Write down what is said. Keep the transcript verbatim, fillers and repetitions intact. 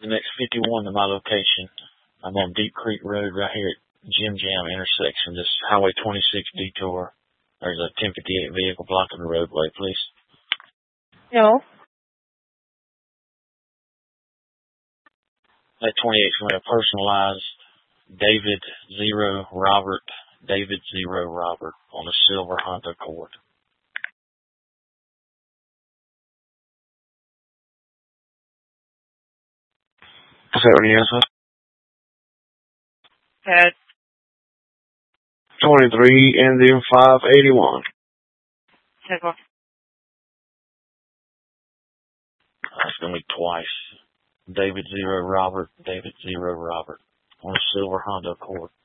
the next fifty-one to my location. I'm on Deep Creek Road right here at Jim Jam intersection. This Highway twenty-six detour. There's a ten fifty-eight vehicle blocking the roadway, please. No. That twenty-eight's going to be a personalized David Zero Robert, David Zero Robert on a silver Honda Accord. What's that, what you answer? Ted. twenty-three Indian five eighty-one. Ted one. That's going to be twice. David Zero Robert, David Zero Robert on a silver Honda Accord.